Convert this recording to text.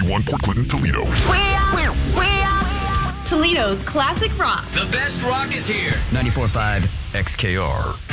91 Port Clinton, Toledo. We are Toledo's classic rock. The best rock is here. 94.5 XKR.